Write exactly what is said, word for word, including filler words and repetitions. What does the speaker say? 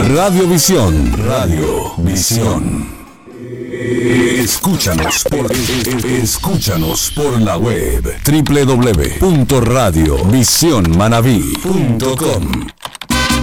Radiovisión. Radiovisión. Escúchanos por, escúchanos por la web doble u doble u doble u punto radio visión manabí punto com.